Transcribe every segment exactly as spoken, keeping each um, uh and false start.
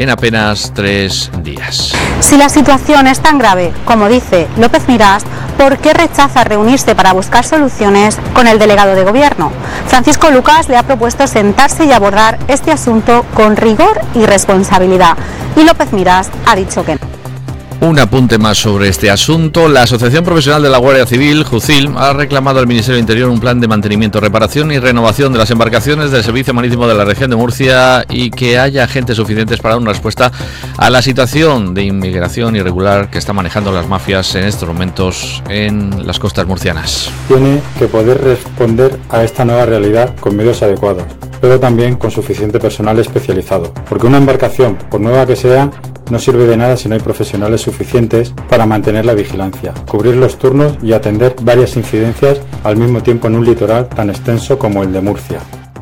en apenas tres días. Si la situación es tan grave como dice López Miras, ¿por qué rechaza reunirse para buscar soluciones con el delegado de Gobierno? Francisco Lucas le ha propuesto sentarse y abordar este asunto con rigor y responsabilidad, y López Miras ha dicho que no. Un apunte más sobre este asunto. La Asociación Profesional de la Guardia Civil, JUCIL, ha reclamado al Ministerio del Interior un plan de mantenimiento, reparación y renovación de las embarcaciones del Servicio Marítimo de la región de Murcia y que haya agentes suficientes para dar una respuesta a la situación de inmigración irregular que están manejando las mafias en estos momentos en las costas murcianas. Tiene que poder responder a esta nueva realidad con medios adecuados, pero también con suficiente personal especializado, porque una embarcación, por nueva que sea, no sirve de nada si no hay profesionales suficientes para mantener la vigilancia, cubrir los turnos y atender varias incidencias al mismo tiempo en un litoral tan extenso como el de Murcia.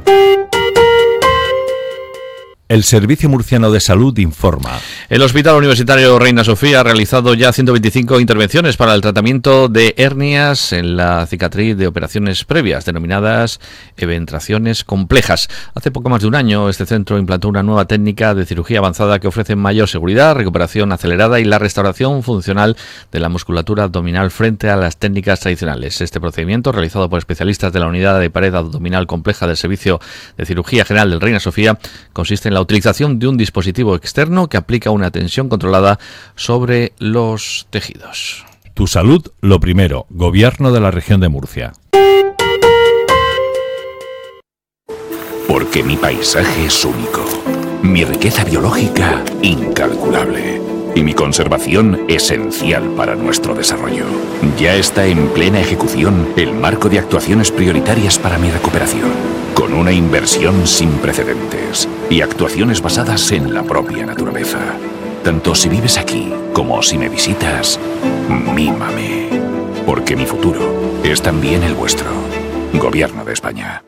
El Servicio Murciano de Salud informa. El Hospital Universitario Reina Sofía ha realizado ya ciento veinticinco intervenciones para el tratamiento de hernias en la cicatriz de operaciones previas, denominadas eventraciones complejas. Hace poco más de un año, este centro implantó una nueva técnica de cirugía avanzada que ofrece mayor seguridad, recuperación acelerada y la restauración funcional de la musculatura abdominal frente a las técnicas tradicionales. Este procedimiento, realizado por especialistas de la Unidad de Pared Abdominal Compleja del Servicio de Cirugía General del Reina Sofía, consiste en la la utilización de un dispositivo externo que aplica una tensión controlada sobre los tejidos. Tu salud, lo primero. Gobierno de la región de Murcia. Porque mi paisaje es único, mi riqueza biológica incalculable y mi conservación esencial para nuestro desarrollo. Ya está en plena ejecución el marco de actuaciones prioritarias para mi recuperación, con una inversión sin precedentes y actuaciones basadas en la propia naturaleza. Tanto si vives aquí como si me visitas, mímame, porque mi futuro es también el vuestro. Gobierno de España.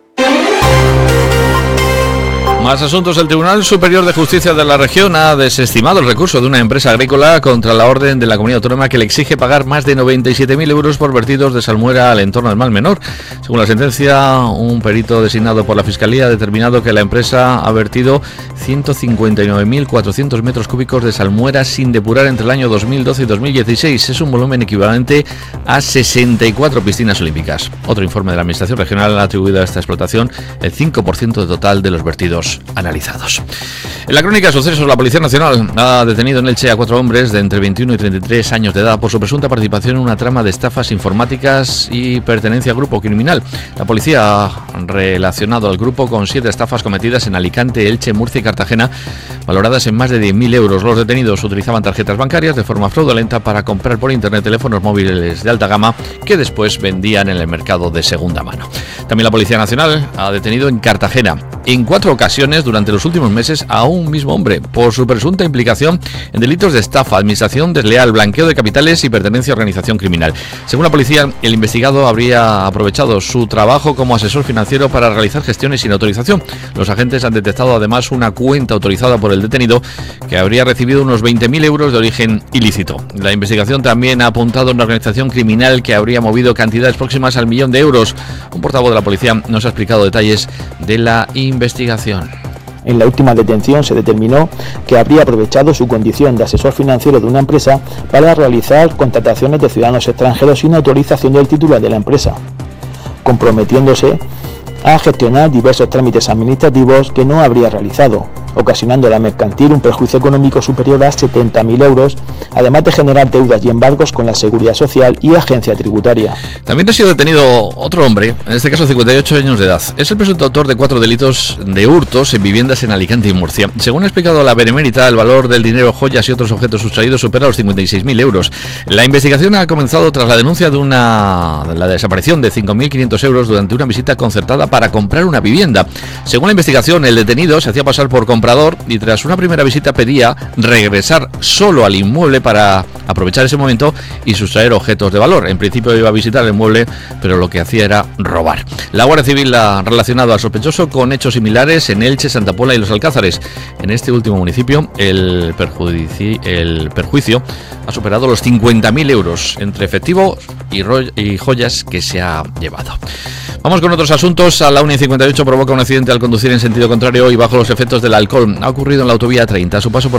Más asuntos. El Tribunal Superior de Justicia de la región ha desestimado el recurso de una empresa agrícola contra la orden de la comunidad autónoma que le exige pagar más de noventa y siete mil euros por vertidos de salmuera al entorno del Mar Menor. Según la sentencia, un perito designado por la Fiscalía ha determinado que la empresa ha vertido ciento cincuenta y nueve mil cuatrocientos metros cúbicos de salmuera sin depurar entre el año dos mil doce y dos mil dieciséis. Es un volumen equivalente a sesenta y cuatro piscinas olímpicas. Otro informe de la Administración Regional ha atribuido a esta explotación el cinco por ciento total de los vertidos analizados. En la crónica de sucesos, la Policía Nacional ha detenido en Elche a cuatro hombres de entre veintiuno y treinta y tres años de edad por su presunta participación en una trama de estafas informáticas y pertenencia a grupo criminal. La policía ha relacionado al grupo con siete estafas cometidas en Alicante, Elche, Murcia y Cartagena, valoradas en más de diez mil euros. Los detenidos utilizaban tarjetas bancarias de forma fraudulenta para comprar por internet teléfonos móviles de alta gama que después vendían en el mercado de segunda mano. También la Policía Nacional ha detenido en Cartagena en cuatro ocasiones durante los últimos meses a un mismo hombre por su presunta implicación en delitos de estafa, administración desleal, blanqueo de capitales y pertenencia a organización criminal. Según la policía, el investigado habría aprovechado su trabajo como asesor financiero para realizar gestiones sin autorización. Los agentes han detectado además una cuenta autorizada por el detenido que habría recibido unos veinte mil euros de origen ilícito. La investigación también ha apuntado a una organización criminal que habría movido cantidades próximas al millón de euros. Un portavoz de la policía nos ha explicado detalles de la investigación. En la última detención se determinó que habría aprovechado su condición de asesor financiero de una empresa para realizar contrataciones de ciudadanos extranjeros sin autorización del titular de la empresa, comprometiéndose a gestionar diversos trámites administrativos que no habría realizado, ocasionando a la mercantil un perjuicio económico superior a setenta mil euros, además de generar deudas y embargos con la Seguridad Social y Agencia Tributaria. También ha sido detenido otro hombre, en este caso cincuenta y ocho años de edad. Es el presunto autor de cuatro delitos de hurtos en viviendas en Alicante y Murcia. Según ha explicado la Benemérita, el valor del dinero, joyas y otros objetos sustraídos supera los cincuenta y seis mil euros. La investigación ha comenzado tras la denuncia de una de la desaparición de cinco mil quinientos euros durante una visita concertada para comprar una vivienda. Según la investigación, el detenido se hacía pasar por comprador y tras una primera visita pedía regresar solo al inmueble para aprovechar ese momento y sustraer objetos de valor. En principio iba a visitar el inmueble, pero lo que hacía era robar. La Guardia Civil ha relacionado al sospechoso con hechos similares en Elche, Santa Pola y Los Alcázares. En este último municipio, el, perjuici- el perjuicio ha superado los cincuenta mil euros entre efectivo y, ro- y joyas que se ha llevado. Vamos con otros asuntos. A la una y cincuenta y ocho provoca un accidente al conducir en sentido contrario y bajo los efectos del alcohol. Ha ocurrido en la autovía treinta. A su paso por